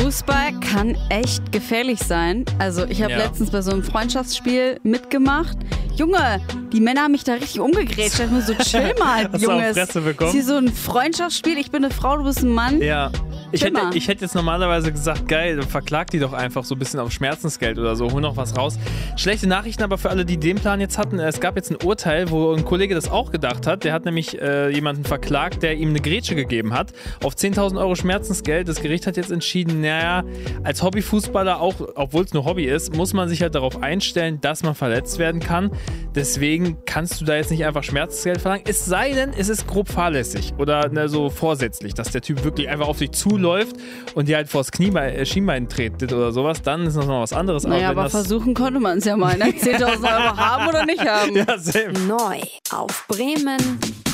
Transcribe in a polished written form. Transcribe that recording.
Fußball kann echt gefährlich sein. Also ich habe letztens bei so einem Freundschaftsspiel mitgemacht. Junge, die Männer haben mich da richtig umgegrätscht. Ich dachte mir so, chill mal, Hast Junge. du auf Fresse bekommen? Ist hier so ein Freundschaftsspiel? Ich bin eine Frau, du bist ein Mann. Ja. Ich hätte jetzt normalerweise gesagt, geil, verklag die doch einfach so ein bisschen auf Schmerzensgeld oder so, hol noch was raus. Schlechte Nachrichten aber für alle, die den Plan jetzt hatten. Es gab jetzt ein Urteil, wo ein Kollege das auch gedacht hat. Der hat nämlich jemanden verklagt, der ihm eine Grätsche gegeben hat. Auf 10.000 Euro Schmerzensgeld. Das Gericht hat jetzt entschieden, naja, als Hobbyfußballer, auch obwohl es nur Hobby ist, muss man sich halt darauf einstellen, dass man verletzt werden kann. Deswegen kannst du da jetzt nicht einfach Schmerzensgeld verlangen. Es sei denn, es ist grob fahrlässig oder so vorsätzlich, dass der Typ wirklich einfach auf dich zuläuft und dir halt vors Schienbein tretet oder sowas. Dann ist das noch was anderes. Naja, aber versuchen konnte man es ja mal. 10.000 Euro haben oder nicht haben. Ja, same. Neu auf Bremen